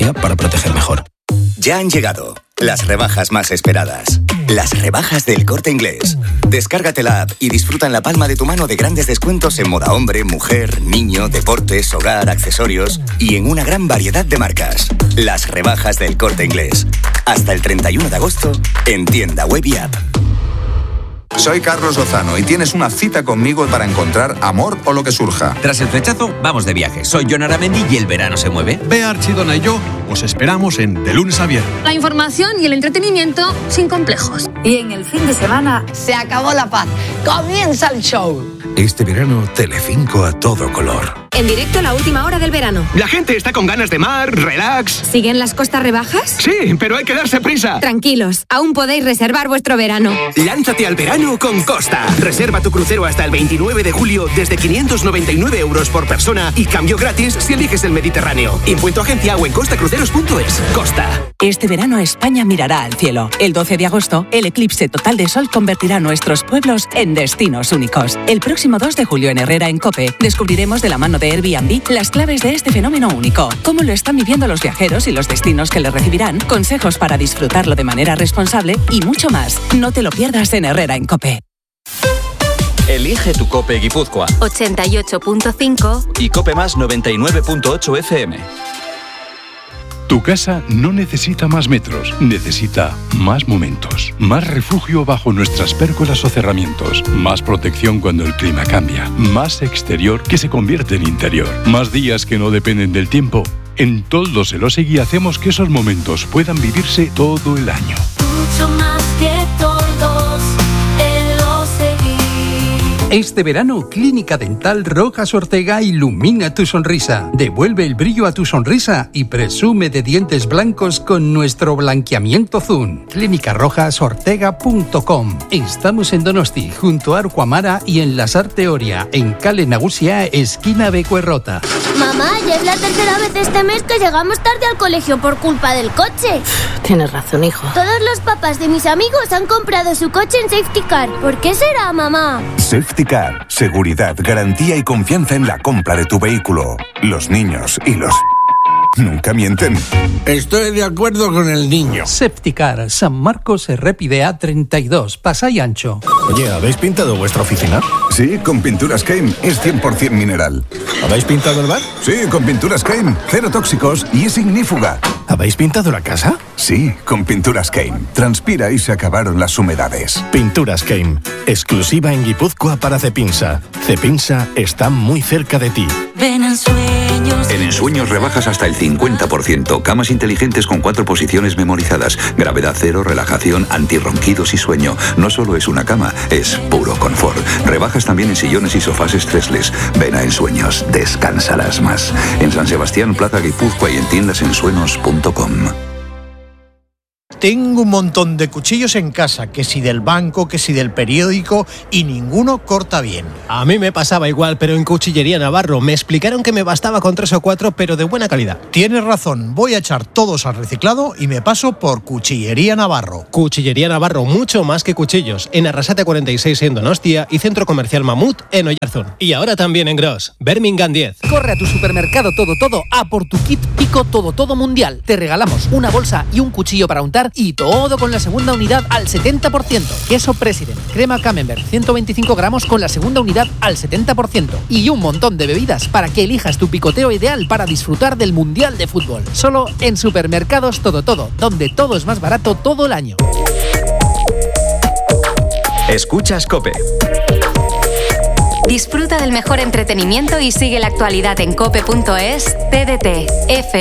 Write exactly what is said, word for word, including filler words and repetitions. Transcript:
tecnología para proteger mejor. Ya han llegado las rebajas más esperadas. Las rebajas del Corte Inglés. Descárgate la app y disfruta en la palma de tu mano de grandes descuentos en moda hombre, mujer, niño, deportes, hogar, accesorios y en una gran variedad de marcas. Las rebajas del Corte Inglés. Hasta el treinta y uno de agosto en tienda web y app. Soy Carlos Lozano y tienes una cita conmigo para encontrar amor o lo que surja. Tras el flechazo, vamos de viaje. Soy Jon Aramendi y el verano se mueve. Bea Archidona y yo os esperamos en De Lunes a Viernes. La información y el entretenimiento sin complejos. Y en el fin de semana se acabó la paz. Comienza el show. Este verano, Telecinco a todo color. En directo a la última hora del verano. La gente está con ganas de mar, relax. ¿Siguen las costas rebajas? Sí, pero hay que darse prisa. Tranquilos, aún podéis reservar vuestro verano. Lánzate al verano con Costa. Reserva tu crucero hasta el veintinueve de julio desde quinientos noventa y nueve euros por persona y cambio gratis si eliges el Mediterráneo. Impuesto agencia o en costacruceros punto es. Costa. Este verano España mirará al cielo. El doce de agosto, el eclipse total de sol convertirá nuestros pueblos en destinos únicos. El próximo dos de julio en Herrera en COPE descubriremos de la mano de Airbnb las claves de este fenómeno único, cómo lo están viviendo los viajeros y los destinos que le recibirán, consejos para disfrutarlo de manera responsable y mucho más. No te lo pierdas en Herrera en COPE. Elige tu COPE Guipúzcoa ochenta y ocho punto cinco y COPE Más noventa y nueve punto ocho F M. Tu casa no necesita más metros, necesita más momentos, más refugio bajo nuestras pérgolas o cerramientos, más protección cuando el clima cambia, más exterior que se convierte en interior, más días que no dependen del tiempo. En Toldos Elosegui hacemos que esos momentos puedan vivirse todo el año. Mucho más que Toldos Elosegui. Este verano, Clínica Dental Rojas Ortega ilumina tu sonrisa. Devuelve el brillo a tu sonrisa y presume de dientes blancos con nuestro blanqueamiento Zoom. clínica rojas ortega punto com. Estamos en Donosti, junto a Arcuamara y en Lasarte Oria, en Kale Nagusia, esquina Becuerrota. Mamá, ya es la tercera vez este mes que llegamos tarde al colegio por culpa del coche. Tienes razón, hijo. Todos los papás de mis amigos han comprado su coche en Safety Car. ¿Por qué será, mamá? Safety Car. Seguridad, garantía y confianza en la compra de tu vehículo. Los niños y los... nunca mienten. Estoy de acuerdo con el niño. Septicar, San Marcos Errépide A treinta y dos, Pasay Ancho. Oye, ¿habéis pintado vuestra oficina? Sí, con Pinturas Keim, es cien por ciento mineral. ¿Habéis pintado el bar? Sí, con Pinturas Keim, cero tóxicos y es ignífuga. ¿Habéis pintado la casa? Sí, con Pinturas Keim. Transpira y se acabaron las humedades. Pinturas Keim, exclusiva en Guipúzcoa para Cepinsa. Cepinsa está muy cerca de ti. Ven en sueños. En Ensueños rebajas hasta el cincuenta por ciento. Camas inteligentes con cuatro posiciones memorizadas. Gravedad cero, relajación, antirronquidos y sueño. No solo es una cama, es puro confort. Rebajas también en sillones y sofás stressless. Ven a Ensueños, descansarás más. En San Sebastián, Plaza Guipúzcoa y en tiendas ensuenos punto com. Tengo un montón de cuchillos en casa, que si del banco, que si del periódico, y ninguno corta bien. A mí me pasaba igual, pero en Cuchillería Navarro me explicaron que me bastaba con tres o cuatro, pero de buena calidad. Tienes razón, voy a echar todos al reciclado y me paso por Cuchillería Navarro. Cuchillería Navarro, mucho más que cuchillos, en Arrasate cuarenta y seis en Donostia y Centro Comercial Mamut en Oyarzún. Y ahora también en Gros, Birmingham diez. Corre a tu supermercado Todo Todo a por tu kit Pico Todo Todo Mundial. Te regalamos una bolsa y un cuchillo para untar y todo con la segunda unidad al setenta por ciento. Queso President, crema Camembert, ciento veinticinco gramos con la segunda unidad al setenta por ciento. Y un montón de bebidas para que elijas tu picoteo ideal para disfrutar del Mundial de Fútbol. Solo en Supermercados Todo Todo, donde todo es más barato todo el año. Escuchas COPE. Disfruta del mejor entretenimiento y sigue la actualidad en cope punto es, T D T, F